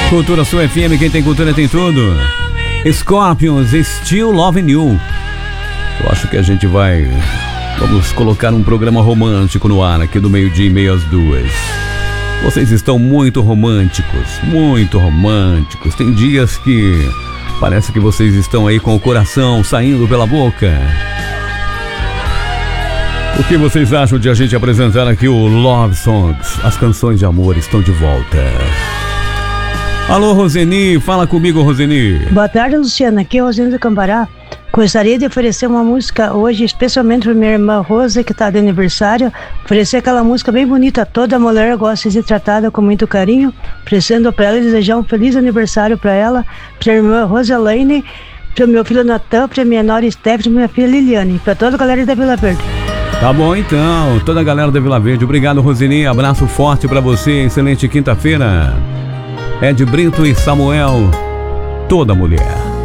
Cultura Sul FM, quem tem cultura tem tudo. Scorpions, Still Loving You. Eu acho que a gente vamos colocar um programa romântico no ar aqui do 12:30 às 2. Vocês estão muito românticos, muito românticos. Tem dias que parece que vocês estão aí com o coração saindo pela boca. O que vocês acham de a gente apresentar aqui o Love Songs? As canções de amor estão de volta. Alô, Roseni, fala comigo, Roseni. Boa tarde, Luciana, aqui é Roseni do Cambará. Gostaria de oferecer uma música hoje, especialmente para minha irmã Rosa, que está de aniversário. Oferecer aquela música bem bonita. Toda mulher gosta de ser tratada com muito carinho. Oferecendo para ela e desejar um feliz aniversário para ela, para a irmã Roselaine, para o meu filho Natan, para minha nora Stephanie, minha filha Liliane, para toda a galera da Vila Verde. Tá bom então, toda a galera da Vila Verde. Obrigado, Roseni. Abraço forte para você. Excelente quinta-feira. Ed Brito e Samuel, Toda Mulher.